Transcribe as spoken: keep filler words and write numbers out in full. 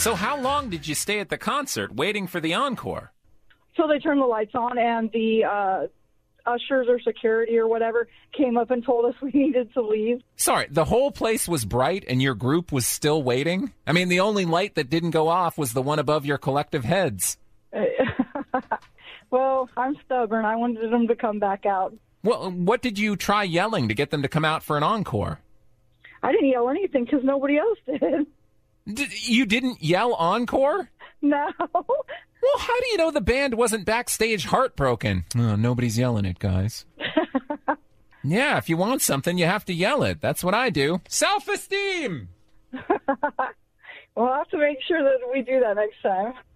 So how long did you stay at the concert waiting for the encore? So they turned the lights on, and the uh, ushers or security or whatever came up and told us we needed to leave. Sorry, the whole place was bright and your group was still waiting? I mean, the only light that didn't go off was the one above your collective heads. Well, I'm stubborn. I wanted them to come back out. Well, what did you try yelling to get them to come out for an encore? I didn't yell anything because nobody else did. D- you didn't yell encore? No. Well, how do you know the band wasn't backstage heartbroken? Oh, nobody's yelling it, guys. Yeah, if you want something, you have to yell it. That's what I do. Self-esteem! We'll have to make sure that we do that next time.